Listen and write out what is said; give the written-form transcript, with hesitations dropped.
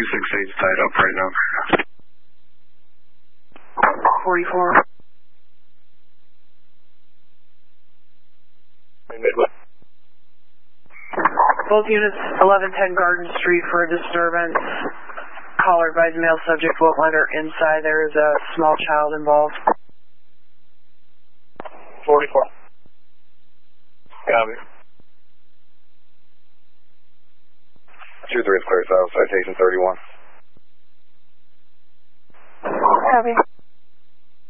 268's tied up right now. 44. Midway. Both units, 1110 Garden Street for a disturbance. Caller advised male subject won't let her inside. There is a small child involved. 44. Copy. 2-3 is clear south, citation 31. Copy.